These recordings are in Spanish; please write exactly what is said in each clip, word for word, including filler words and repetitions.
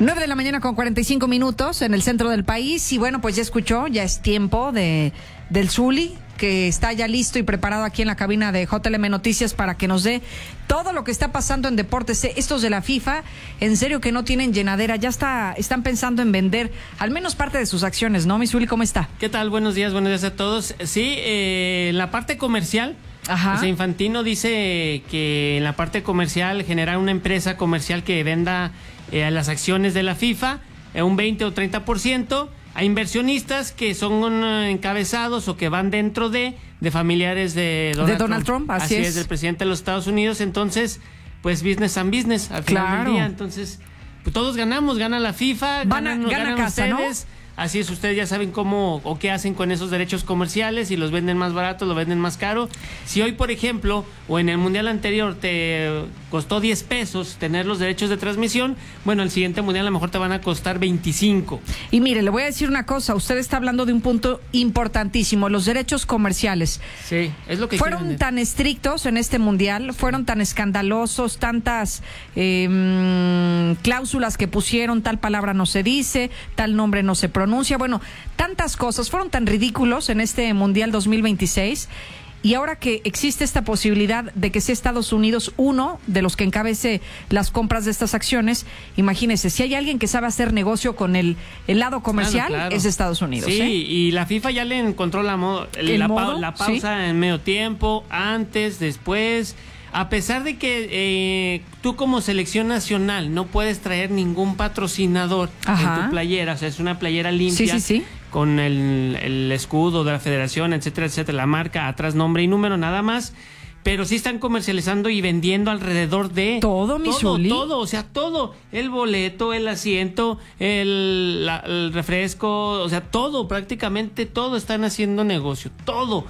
nueve de la mañana con cuarenta y cinco minutos en el centro del país. Y bueno, pues ya escuchó, ya es tiempo de del Zuli, que está ya listo y preparado aquí en la cabina de J L M Noticias para que nos dé todo lo que está pasando en deportes. Estos de la FIFA, en serio que no tienen llenadera, ya está, están pensando en vender al menos parte de sus acciones, ¿no? Mi Zuli, ¿cómo está? ¿Qué tal? Buenos días, buenos días a todos. Sí, eh, en la parte comercial, Ajá. O sea, Infantino dice que en la parte comercial generar una empresa comercial que venda eh, las acciones de la FIFA, eh, un veinte o treinta por ciento, a inversionistas que son uh, encabezados o que van dentro de, de familiares de Donald, de Donald Trump. Trump. Así, así es. es, del presidente de los Estados Unidos. Entonces, pues business and business al final Claro. del día. Entonces, pues todos ganamos, gana la FIFA, Van a- ganan, gana ganan casa, ¿no? ustedes. Así es, ustedes ya saben cómo o qué hacen con esos derechos comerciales, si los venden más barato, los venden más caro. Si hoy, por ejemplo, o en el mundial anterior te costó diez pesos tener los derechos de transmisión, bueno, el siguiente mundial a lo mejor te van a costar veinticinco. Y mire, le voy a decir una cosa, usted está hablando de un punto importantísimo, los derechos comerciales. Sí, es lo que Fueron quieren. tan estrictos en este mundial, fueron tan escandalosos, tantas eh, mm, cláusulas que pusieron, tal palabra no se dice, tal nombre no se pronuncia, bueno, tantas cosas, fueron tan ridículos en este mundial dos mil veintiséis. Y ahora que existe esta posibilidad de que sea Estados Unidos uno de los que encabece las compras de estas acciones, imagínese, si hay alguien que sabe hacer negocio con el, el lado comercial, Claro, claro. es Estados Unidos. Sí, ¿eh? y la FIFA ya le encontró la, mo- ¿El la, modo? pa- la pausa Sí. en medio tiempo, antes, después. A pesar de que eh, tú como selección nacional no puedes traer ningún patrocinador Ajá. en tu playera, o sea, es una playera limpia. Sí, sí, sí. Con el, el escudo de la federación, etcétera, etcétera, la marca, atrás nombre y número, nada más. Pero sí están comercializando y vendiendo alrededor de... Todo, mi Todo, Zuli. todo, o sea, todo. El boleto, el asiento, el, la- el refresco, o sea, todo, prácticamente todo están haciendo negocio, todo.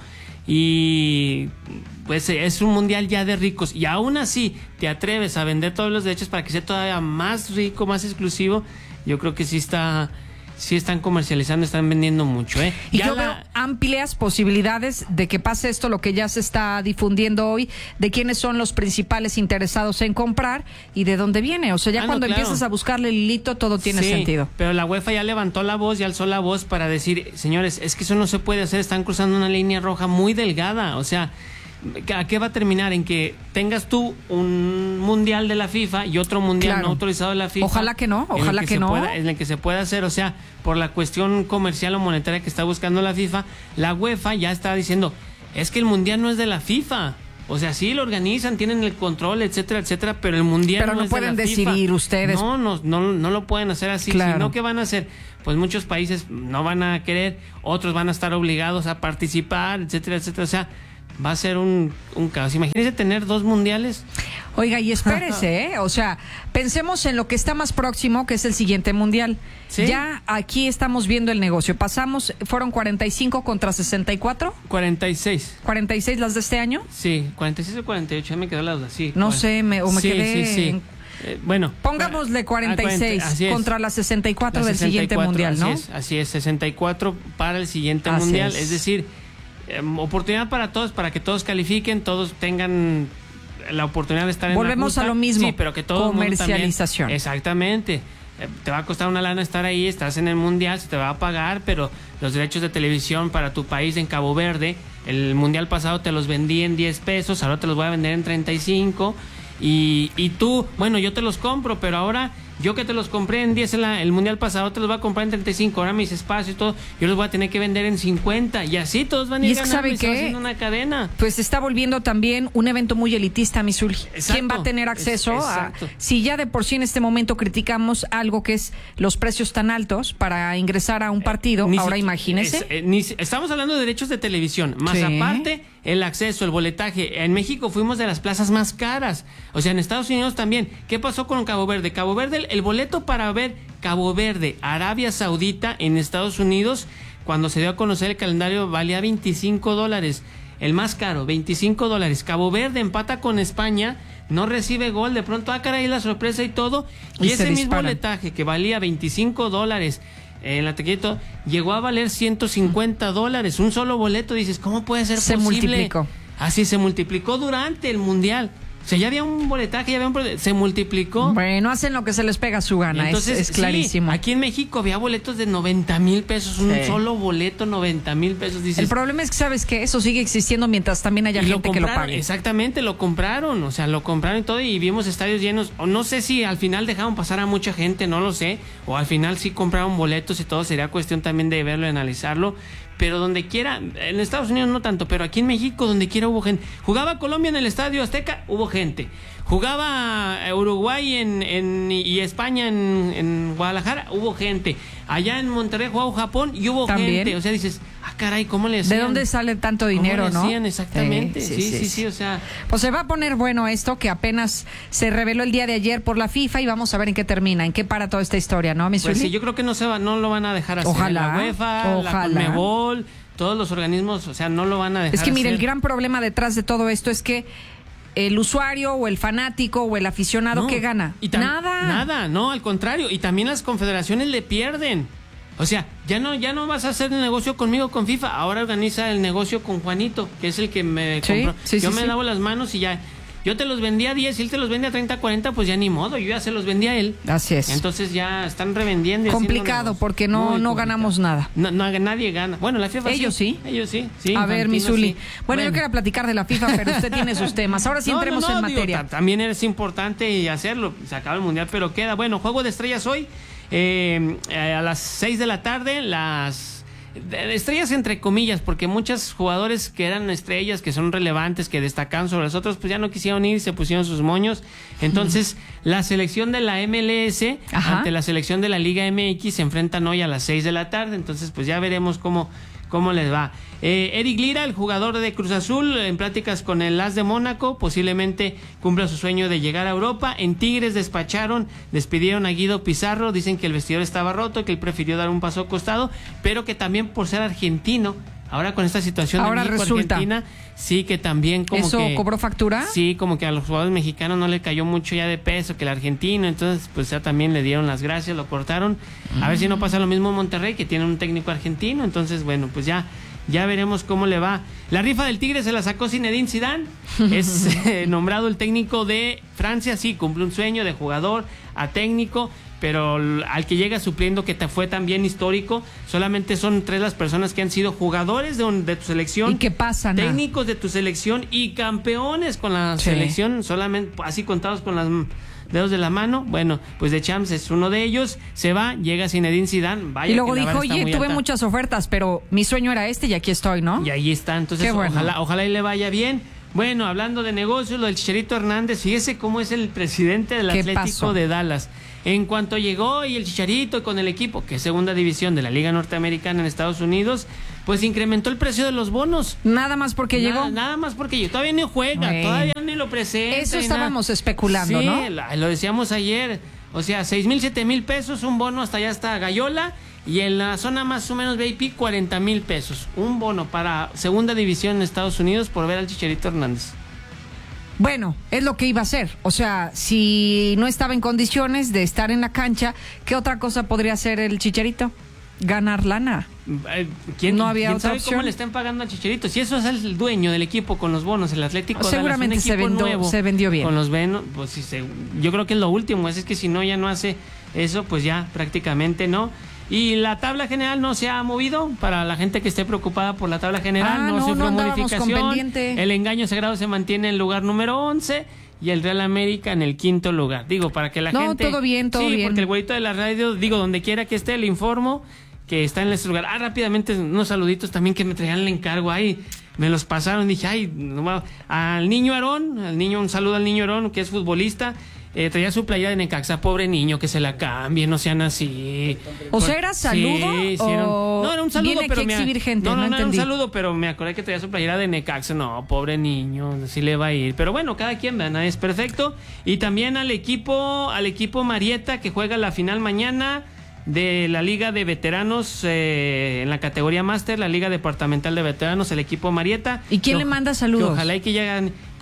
Y pues es un mundial ya de ricos. Y aún así te atreves a vender todos los derechos para que sea todavía más rico, más exclusivo. Yo creo que sí está... Sí están comercializando, están vendiendo mucho, ¿eh? Y Ya yo la- veo amplias posibilidades de que pase esto, lo que ya se está difundiendo hoy, de quiénes son los principales interesados en comprar y de dónde viene. O sea, ya Ah, no, cuando claro. empiezas a buscarle el hilito, todo tiene Sí, sentido. pero la UEFA ya levantó la voz y alzó la voz para decir, señores, es que eso no se puede hacer, están cruzando una línea roja muy delgada, o sea, ¿a qué va a terminar? En que tengas tú un mundial de la FIFA y otro mundial Claro. no autorizado de la FIFA. Ojalá que no, en el ojalá que se no. pueda- en el que se pueda hacer, o sea, por la cuestión comercial o monetaria que está buscando la FIFA, la UEFA ya está diciendo, es que el mundial no es de la FIFA. O sea, sí lo organizan, tienen el control, etcétera, etcétera, pero el mundial Pero no, no es pueden de la FIFA. decidir ustedes. No, no, no, no lo pueden hacer así. Claro. Sino que van a hacer, pues muchos países no van a querer, otros van a estar obligados a participar, etcétera, etcétera. O sea, va a ser un, un caos. Imagínense tener dos mundiales. Oiga, y espérese, ¿eh? O sea, pensemos en lo que está más próximo, que es el siguiente mundial. Sí. Ya aquí estamos viendo el negocio. Pasamos, fueron cuarenta y cinco contra sesenta y cuatro, cuarenta y seis. cuarenta y seis las de este año. Sí, cuarenta y seis o cuarenta y ocho, ya me quedó la duda. Sí, No cuarenta. sé, me- o me sí, quedé Sí, sí. en- Eh, bueno. Pongámosle cuarenta y seis Ah, así es. contra las sesenta y cuatro La del siguiente sesenta y cuatro, mundial, ¿no? Así es, así es, sesenta y cuatro para el siguiente Así mundial. es. Es, decir, eh, oportunidad para todos, para que todos califiquen, todos tengan la oportunidad de estar en la Volvemos justa. a lo mismo, Sí, pero que todo el mundo también- comercialización. Exactamente. Eh, Te va a costar una lana estar ahí, estás en el mundial, se te va a pagar, pero los derechos de televisión para tu país en Cabo Verde, el mundial pasado te los vendí en diez pesos, ahora te los voy a vender en treinta y cinco. Y, y tú, bueno, yo te los compro, pero ahora yo que te los compré en diez en la- el mundial pasado, te los voy a comprar en treinta y cinco. Ahora mis espacios y todo, yo los voy a tener que vender en cincuenta. Y así todos van a Y ir es que, ganando ¿sabe y se va qué? haciendo una cadena. Pues se está volviendo también un evento muy elitista, mi Zuli. Exacto. ¿Quién va a tener acceso Es- a...? exacto. Si ya de por sí en este momento criticamos algo que es los precios tan altos para ingresar a un partido, Ni ahora siqui- imagínese. es- eh, ni si- estamos hablando de derechos de televisión, más Sí. aparte el acceso, el boletaje. En México fuimos de las plazas más caras. O sea, en Estados Unidos también. ¿Qué pasó con Cabo Verde? Cabo Verde, el, el boleto para ver Cabo Verde, Arabia Saudita en Estados Unidos, cuando se dio a conocer el calendario, valía veinticinco dólares. El más caro, veinticinco dólares. Cabo Verde empata con España, no recibe gol, de pronto, ah, caray, la sorpresa y todo. Y, Y se ese mismo disparan. boletaje que valía veinticinco dólares en la taquito, llegó a valer ciento cincuenta dólares. Un solo boleto, dices, ¿cómo puede ser Se posible? multiplicó. Así se multiplicó durante el Mundial. O sea, ya había un boletaje, ya había un... se multiplicó. Bueno, hacen lo que se les pega a su gana, entonces, es, es clarísimo. Sí, aquí en México había boletos de noventa mil pesos, un sí. solo boleto, noventa mil pesos. Dices, el problema es que sabes que eso sigue existiendo mientras también haya gente que lo pague. Exactamente, lo compraron, o sea, lo compraron y todo, y vimos estadios llenos. O no sé si al final dejaron pasar a mucha gente, no lo sé, o al final sí compraron boletos y todo, sería cuestión también de verlo y analizarlo. Pero donde quiera, en Estados Unidos no tanto, pero aquí en México donde quiera hubo gente. Jugaba Colombia en el Estadio Azteca, hubo gente. Jugaba Uruguay en, en, y España en, en Guadalajara, hubo gente. Allá en Monterrey jugaba Japón y hubo ¿también? gente. O sea, dices, ah, caray, ¿cómo le hacían? ¿De dónde sale tanto dinero, ¿Cómo le hacían? no? Exactamente, sí sí sí, sí, sí, sí, o sea. Pues se va a poner bueno esto que apenas se reveló el día de ayer por la FIFA y vamos a ver en qué termina, en qué para toda esta historia, ¿no, mi Pues sí, yo creo que no se va, no lo van a dejar hacer. Ojalá, la UEFA, ojalá. la Conmebol, todos los organismos, o sea, no lo van a dejar Es que mire, hacer. El gran problema detrás de todo esto es que el usuario o el fanático o el aficionado, no, ¿qué gana? Y tam- nada. Nada, no, al contrario. Y también las confederaciones le pierden. O sea, ya no, ya no vas a hacer el negocio conmigo con FIFA. Ahora organiza el negocio con Juanito, que es el que me sí, compró. Sí, yo sí, me sí. lavo las manos y ya. Yo te los vendía a diez y él te los vende a treinta, cuarenta, pues ya ni modo. Yo ya se los vendía a él. Así es. Entonces ya están revendiendo. Y complicado porque no, no ganamos nada. No, no, nadie gana. Bueno, la FIFA Ellos sí. sí. Ellos sí. sí a ver, mi Zuli. sí. Bueno, Bueno, yo quería platicar de la FIFA, pero usted tiene sus temas. Ahora sí no, entremos no, no, en digo, materia. ta- también es importante hacerlo. Se acaba el mundial, pero queda. Bueno, juego de estrellas hoy. Eh, eh, a las seis de la tarde, las de estrellas entre comillas, porque muchos jugadores que eran estrellas, que son relevantes, que destacan sobre los otros, pues ya no quisieron ir, se pusieron sus moños. Entonces, uh-huh. la selección de la M L S Ajá. ante la selección de la Liga M X se enfrentan hoy a las seis de la tarde. Entonces, pues ya veremos cómo, cómo les va. Eh, Eric Lira, el jugador de Cruz Azul, en pláticas con el A S de Mónaco, posiblemente cumpla su sueño de llegar a Europa. En Tigres despacharon, despidieron a Guido Pizarro, dicen que el vestidor estaba roto, que él prefirió dar un paso al costado, pero que también por ser argentino, ahora con esta situación ahora de México, resulta. Argentina, sí que también como ¿Eso que... cobró factura? Sí, como que a los jugadores mexicanos no le cayó mucho ya de peso que el argentino, entonces pues ya también le dieron las gracias, lo cortaron. A mm. ver si no pasa lo mismo en Monterrey, que tiene un técnico argentino, entonces bueno, pues ya... Ya veremos cómo le va. La rifa del Tigre se la sacó Zinedine Zidane. Es eh, nombrado el técnico de Francia. Sí, cumple un sueño de jugador a técnico, pero al que llega supliendo, que te fue también histórico. Solamente son tres las personas que han sido jugadores de, un, de tu selección. ¿Y qué pasa? Técnicos de tu selección y campeones con la sí. selección. Solamente así contados con las dedos de la mano. Bueno, pues de Champs es uno de ellos. Se va, llega Zinedine Zidane. Vaya, y luego que dijo, oye, tuve alta. muchas ofertas, pero mi sueño era este y aquí estoy, ¿no? Y ahí está. Entonces, bueno. ojalá, ojalá y le vaya bien. Bueno, hablando de negocios, lo del Chicharito Hernández, fíjese cómo es el presidente del Atlético pasó? de Dallas. En cuanto llegó y el Chicharito con el equipo, que es segunda división de la Liga Norteamericana en Estados Unidos, pues incrementó el precio de los bonos. Nada más porque nada, llegó. Nada más porque llegó. Todavía no juega, bueno. todavía ni lo presenta. Eso estábamos nada. especulando, sí, ¿no? La, lo decíamos ayer. O sea, seis mil, siete mil pesos, un bono hasta allá hasta Gallola. Y en la zona más o menos V I P, cuarenta mil pesos. Un bono para segunda división en Estados Unidos por ver al Chicharito Hernández. Bueno, es lo que iba a hacer. O sea, si no estaba en condiciones de estar en la cancha, ¿qué otra cosa podría hacer el Chicharito? Ganar lana. ¿Quién, no había ¿quién otra sabe opción? cómo le están pagando al Chicharito? Si eso es el dueño del equipo con los bonos, el Atlético o seguramente Dallas, un se, equipo vendió, nuevo, se vendió bien. Con los bonos, pues sí, se, yo creo que es lo último. Es que si no, ya no hace eso, pues ya prácticamente no. Y la tabla general no se ha movido. Para la gente que esté preocupada por la tabla general, ah, no, no sufrió no modificación. El engaño sagrado se mantiene en el lugar número once y el Real América en el quinto lugar. Digo, para que la no, gente... No, todo bien, todo sí, bien. Porque el güeyito de la radio, digo, donde quiera que esté, le informo que está en este lugar. Ah, rápidamente, unos saluditos también que me traían el encargo ahí. Me los pasaron, dije, ay, no, al niño Aarón, al niño, un saludo al niño Aarón, que es futbolista. Eh, traía su playa de Necaxa, pobre niño, que se la cambie, no sean así. O sea, ¿era saludo? Sí, sí, era un, no, era un saludo, viene pero aquí me, exhibir gente, no, no, no, no era un entendí. saludo, pero me acordé que traía su playera de Necaxa. No, pobre niño, así le va a ir. Pero bueno, cada quien, vean, es perfecto. Y también al equipo, al equipo Marieta, que juega la final mañana de la Liga de Veteranos eh, en la categoría Máster, la Liga Departamental de Veteranos, el equipo Marieta. ¿Y quién que, le manda saludos? Que ojalá y que llegan,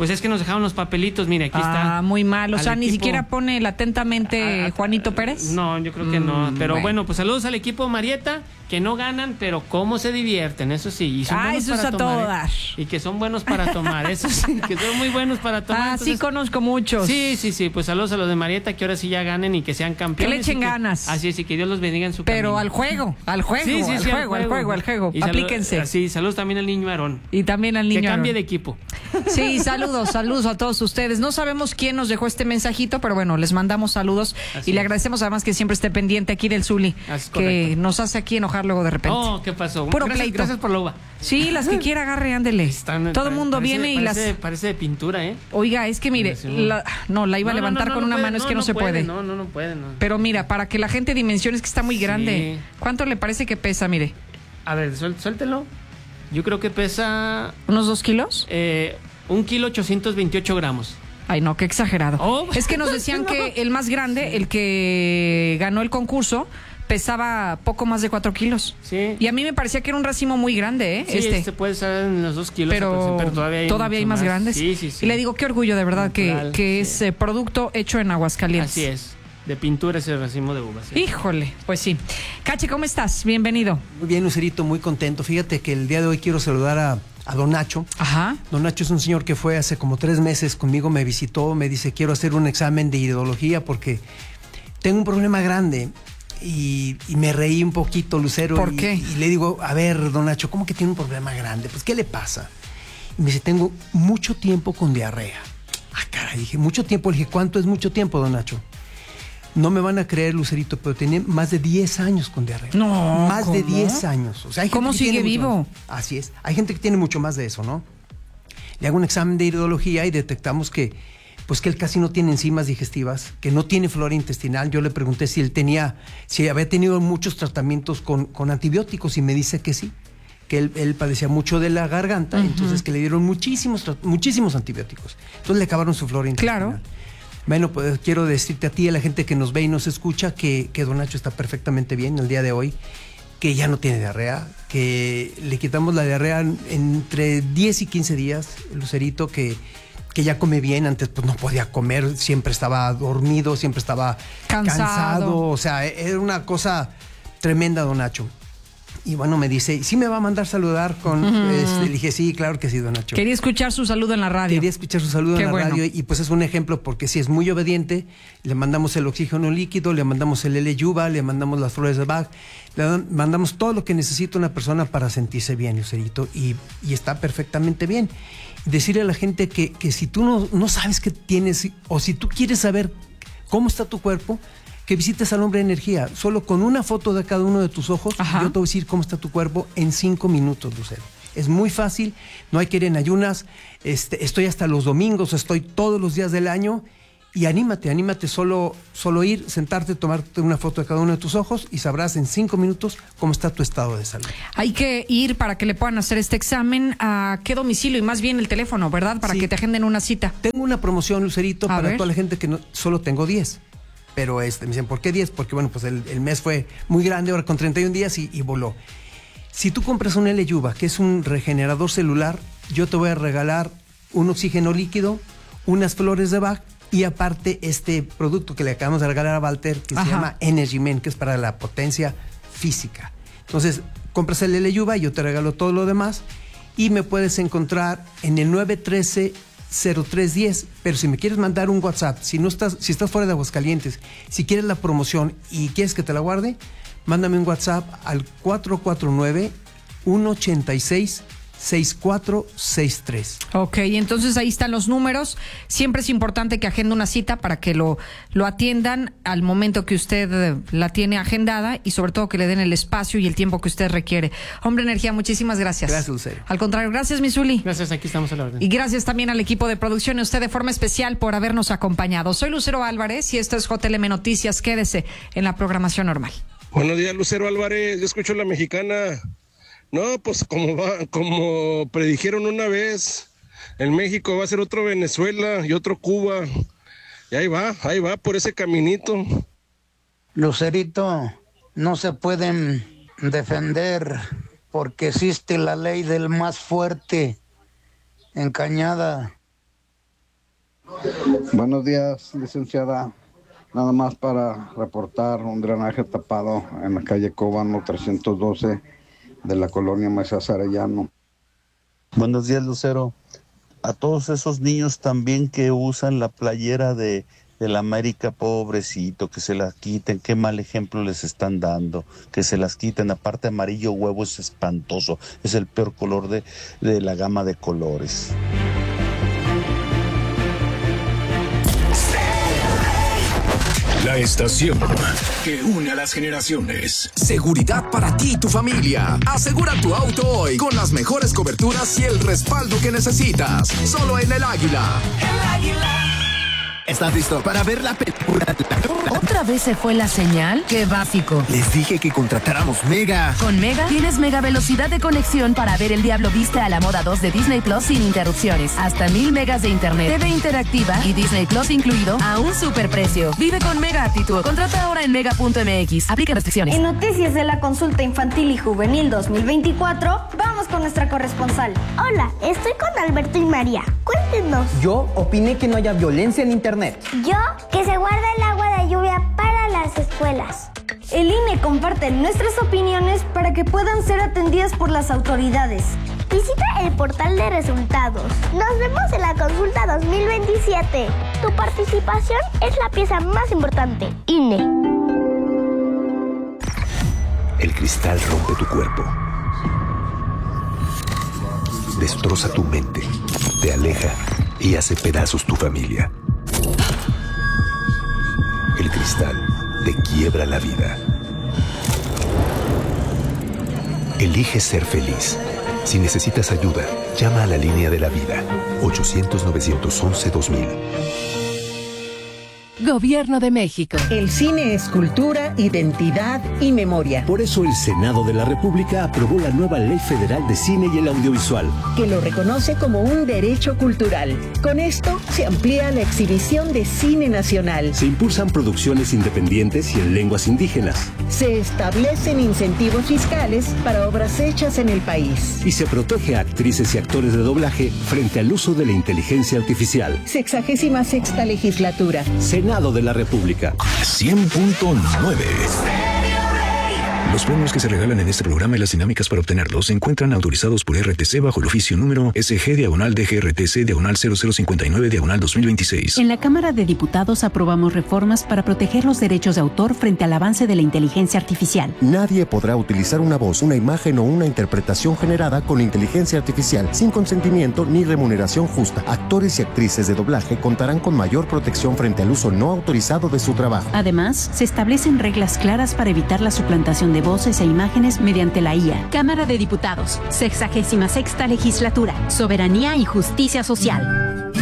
Pues es que nos dejaron los papelitos, mire, aquí está. Ah, muy mal, o sea, ni equipo. siquiera pone el atentamente Ah, Juanito Pérez. No, yo creo que no. Mm, Pero bueno. bueno, pues saludos al equipo Marieta, que no ganan, pero cómo se divierten, eso sí. Y son Ah, buenos eso es para a tomar, todo ¿eh? dar. Y que son buenos para tomar, eso sí, que son muy buenos para tomar. Ah, entonces, sí conozco muchos. Sí, sí, sí, pues saludos a los de Marieta, que ahora sí ya ganen y que sean campeones. Que le echen y que- ganas. Así es, y que Dios los bendiga en su Pero camino. al juego, al juego, Sí, sí, al, sí, juego al juego, al juego, Y salu- aplíquense. Sí, saludos también al niño Aarón. Y también al niño Que cambie Aarón. de equipo. Sí, saludos, saludos a todos ustedes. No sabemos quién nos dejó este mensajito, pero bueno, les mandamos saludos Así y le es. agradecemos además que siempre esté pendiente aquí del Zuli, Así es que correcto. nos hace aquí enojar luego de repente. Oh, ¿qué pasó? Puro gracias, pleito. gracias por la uva. Sí, las que quiera agarre, ándele. Están- Todo el mundo parece- viene y parece- las... Parece de pintura, ¿eh? Oiga, es que mire, Sí. la- no, la iba a No, no, levantar no, con no una puede, mano, es que no, se puede. No, no, no puede, no. Pero mira, para que la gente dimensione es que está muy Sí. grande. ¿Cuánto le parece que pesa, mire? A ver, suel- suéltelo. Yo creo que pesa ¿Unos dos kilos? eh, un kilo ochocientos veintiocho gramos. Ay, no, qué exagerado. Oh. Es que nos decían que el más grande, el que ganó el concurso, pesaba poco más de cuatro kilos. Sí. Y a mí me parecía que era un racimo muy grande, ¿eh? Sí, este. este puede ser en los dos kilos. pero, pero todavía hay, todavía hay mucho más, grandes. Sí, sí, sí. Y le digo, qué orgullo de verdad que, Natural, que sí. es eh, producto hecho en Aguascalientes. Así es. De pintura ese racimo de uvas. Sí. Híjole, pues sí. Cache, ¿cómo estás? Bienvenido. Muy bien, Lucerito, muy contento. Fíjate que el día de hoy quiero saludar a, a Don Nacho. Ajá. Don Nacho es un señor que fue hace como tres meses conmigo, me visitó, me dice, quiero hacer un examen de ideología porque tengo un problema grande. Y, y me reí un poquito, Lucero. ¿Por y, qué? Y le digo, a ver, Don Nacho, ¿cómo que tiene un problema grande? Pues, ¿qué le pasa? Y me dice, tengo mucho tiempo con diarrea. Ah, caray, dije, mucho tiempo. Le dije, ¿cuánto es mucho tiempo, Don Nacho? No me van a creer, Lucerito, pero tenía más de diez años con diarrea. No, Más de ¿cómo? diez años. O sea, hay gente ¿Cómo que sigue tiene mucho vivo? más. Así es. Hay gente que tiene mucho más de eso, ¿no? Le hago un examen de ideología y detectamos que, pues que él casi no tiene enzimas digestivas, que no tiene flora intestinal. Yo le pregunté si él tenía, si había tenido muchos tratamientos con, con antibióticos y me dice que sí, que él, él padecía mucho de la garganta, Ujú. entonces que le dieron muchísimos, tra- muchísimos antibióticos. Entonces le acabaron su flora intestinal. Claro. Bueno, pues quiero decirte a ti, a la gente que nos ve y nos escucha, que, que Don Nacho está perfectamente bien el día de hoy, que ya no tiene diarrea, que le quitamos la diarrea entre diez y quince días, Lucerito, que, que ya come bien, antes pues no podía comer, siempre estaba dormido, siempre estaba Cansado. cansado, o sea, era una cosa tremenda, Don Nacho. Y bueno, me dice, ¿y sí me va a mandar saludar con...? Ujú. este, le dije, sí, claro que sí, Don Nacho. Quería escuchar su saludo en la radio. Quería escuchar su saludo Qué en la bueno. radio y pues es un ejemplo porque sí es muy obediente, le mandamos el oxígeno líquido, le mandamos el L-Yuba, le mandamos las flores de Bach, le dan- mandamos todo lo que necesita una persona para sentirse bien, Lucerito, y, y está perfectamente bien. Decirle a la gente que, que si tú no, no sabes qué tienes o si tú quieres saber cómo está tu cuerpo, que visites al Hombre de Energía. Solo con una foto de cada uno de tus ojos, Ajá. yo te voy a decir cómo está tu cuerpo en cinco minutos, Lucero. Es muy fácil, no hay que ir en ayunas. Este, estoy hasta los domingos, estoy todos los días del año. Y anímate, anímate solo, solo ir, sentarte, tomarte una foto de cada uno de tus ojos y sabrás en cinco minutos cómo está tu estado de salud. Hay que ir para que le puedan hacer este examen a qué domicilio y más bien el teléfono, ¿verdad? Para Sí. que te agenden una cita. Tengo una promoción, Lucerito, A para ver. toda la gente que no, solo tengo diez. Pero este, me dicen, ¿por qué diez? Porque bueno, pues el, el mes fue muy grande, ahora con treinta y un días y, y voló. Si tú compras un L-Yuba, que es un regenerador celular, yo te voy a regalar un oxígeno líquido, unas flores de Bach y aparte este producto que le acabamos de regalar a Walter, que Ajá. se llama Energy Man, que es para la potencia física. Entonces, compras el L-Yuba y yo te regalo todo lo demás y me puedes encontrar en el nueve uno tres, cero tres uno cero, pero si me quieres mandar un WhatsApp, si no estás, si estás fuera de Aguascalientes, si quieres la promoción y quieres que te la guarde, mándame un WhatsApp al cuatro cuatro nueve, uno ocho seis, seis cuatro seis tres. Ok, entonces ahí están los números. Siempre es importante que agende una cita para que lo, lo atiendan al momento que usted eh, la tiene agendada y sobre todo que le den el espacio y el tiempo que usted requiere. Hombre Energía, muchísimas gracias. Gracias, Lucero. Al contrario, gracias, Misuli. Gracias, aquí estamos a la orden. Y gracias también al equipo de producción y a usted de forma especial por habernos acompañado. Soy Lucero Álvarez y esto es J L M Noticias. Quédese en la programación normal. Buenos días, Lucero Álvarez. Yo escucho la mexicana. No, pues como va, como predijeron una vez, en México va a ser otro Venezuela y otro Cuba. Y ahí va, ahí va por ese caminito. Lucerito, no se pueden defender porque existe la ley del más fuerte en Cañada. Buenos días, licenciada. Nada más para reportar un drenaje tapado en la calle Cóbano trescientos doce de la colonia Maesas Arellano. Buenos días, Lucero. A todos esos niños también que usan la playera de, de la América, pobrecito, que se las quiten, qué mal ejemplo les están dando, que se las quiten. Aparte, amarillo huevo es espantoso, es el peor color de, de la gama de colores. La estación que une a las generaciones. Seguridad para ti y tu familia. Asegura tu auto hoy con las mejores coberturas y el respaldo que necesitas. Solo en El Águila. El Águila. ¿Estás listo para ver la película? ¿Otra vez se fue la señal? ¡Qué básico! Les dije que contratáramos Mega. Con Mega tienes mega velocidad de conexión para ver El Diablo Viste a la Moda dos de Disney Plus sin interrupciones. Hasta mil megas de internet, T V interactiva y Disney Plus incluido a un superprecio. Vive con Mega Actitud. Contrata ahora en mega punto m x. Aplica restricciones. En noticias de la consulta infantil y juvenil dos mil veinticuatro, vamos con nuestra corresponsal. Hola, estoy con Alberto y María. Cuéntenos. Yo opiné que no haya violencia en internet. Yo, que se guarda el agua de lluvia para las escuelas. El I N E comparte nuestras opiniones para que puedan ser atendidas por las autoridades. Visita el portal de resultados. Nos vemos en la consulta dos mil veintisiete. Tu participación es la pieza más importante. I N E. El cristal rompe tu cuerpo. Destroza tu mente. Te aleja y hace pedazos tu familia. El cristal te quiebra la vida. Elige ser feliz. Si necesitas ayuda, llama a la línea de la vida. ochocientos, novecientos once, dos mil. Gobierno de México. El cine es cultura, identidad y memoria. Por eso el Senado de la República aprobó la nueva Ley Federal de Cine y el Audiovisual, que lo reconoce como un derecho cultural. Con esto se amplía la exhibición de cine nacional. Se impulsan producciones independientes y en lenguas indígenas. Se establecen incentivos fiscales para obras hechas en el país. Y se protege a actrices y actores de doblaje frente al uso de la inteligencia artificial. Sexagésima sexta legislatura. Senado de la República. cien punto nueve. Los premios que se regalan en este programa y las dinámicas para obtenerlos se encuentran autorizados por R T C bajo el oficio número S G diagonal D G R T C diagonal cero cero cincuenta y nueve diagonal dos mil veintiséis. En la Cámara de Diputados aprobamos reformas para proteger los derechos de autor frente al avance de la inteligencia artificial. Nadie podrá utilizar una voz, una imagen o una interpretación generada con inteligencia artificial sin consentimiento ni remuneración justa. Actores y actrices de doblaje contarán con mayor protección frente al uso no autorizado de su trabajo. Además, se establecen reglas claras para evitar la suplantación de voces e imágenes mediante la I A. Cámara de Diputados, sexagésima sexta legislatura, soberanía y justicia social.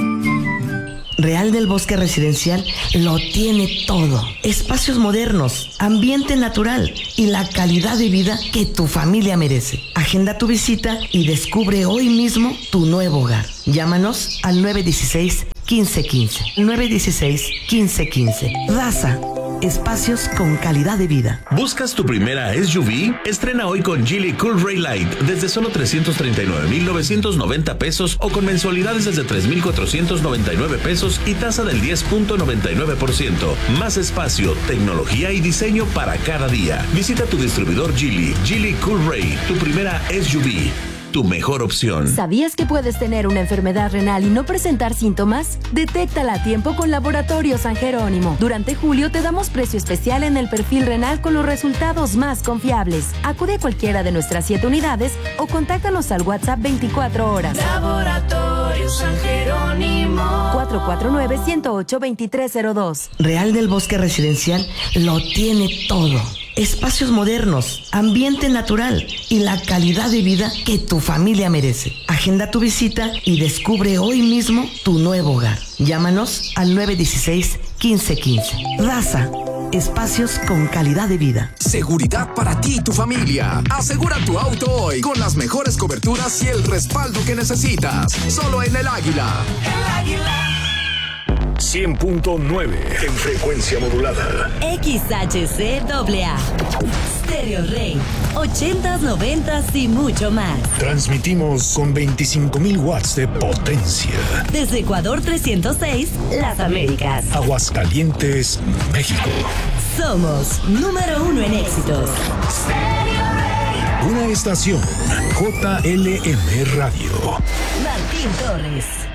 Real del Bosque Residencial lo tiene todo. Espacios modernos, ambiente natural y la calidad de vida que tu familia merece. Agenda tu visita y descubre hoy mismo tu nuevo hogar. Llámanos al nueve uno seis, uno cinco uno cinco. nueve uno seis, uno cinco uno cinco. Daza. Espacios con calidad de vida. ¿Buscas tu primera S U V? Estrena hoy con Geely Cool Ray Light desde solo trescientos treinta y nueve mil novecientos noventa pesos o con mensualidades desde tres mil cuatrocientos noventa y nueve pesos y tasa del diez punto noventa y nueve por ciento. Más espacio, tecnología y diseño para cada día. Visita tu distribuidor Geely. Geely Cool Ray, tu primera S U V. Tu mejor opción. ¿Sabías que puedes tener una enfermedad renal y no presentar síntomas? Detéctala a tiempo con Laboratorio San Jerónimo. Durante julio te damos precio especial en el perfil renal con los resultados más confiables. Acude a cualquiera de nuestras siete unidades o contáctanos al WhatsApp veinticuatro horas. Laboratorio San Jerónimo. cuatro cuatro nueve, uno cero ocho, dos tres cero dos. Real del Bosque Residencial lo tiene todo. Espacios modernos, ambiente natural y la calidad de vida que tu familia merece. Agenda tu visita y descubre hoy mismo tu nuevo hogar. Llámanos al nueve uno seis, uno cinco uno cinco. Daza. Espacios con calidad de vida. Seguridad para ti y tu familia. Asegura tu auto hoy con las mejores coberturas y el respaldo que necesitas. Solo en El Águila. El Águila. cien punto nueve en frecuencia modulada. X H C A A. Stereo Rey, ochentas, noventas y mucho más. Transmitimos con veinticinco mil watts de potencia. Desde Ecuador trescientos seis, Las Américas. Aguascalientes, México. Somos número uno en éxitos. Una estación J L M Radio. Martín Torres.